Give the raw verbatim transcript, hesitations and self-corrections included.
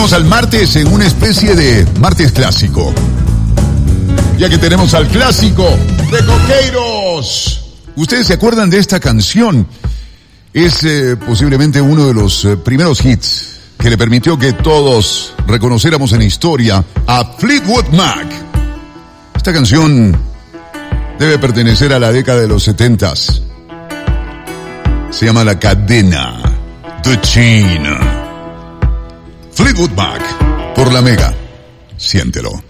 Llegamos al martes en una especie de martes clásico. Ya que tenemos al clásico de Coqueiros. ¿Ustedes se acuerdan de esta canción? Es eh, posiblemente uno de los eh, primeros hits que le permitió que todos reconociéramos en historia a Fleetwood Mac. Esta canción debe pertenecer a la década de los setentas. Se llama La Cadena, The Chain. Fleetwood Mac, por la Mega. Siéntelo.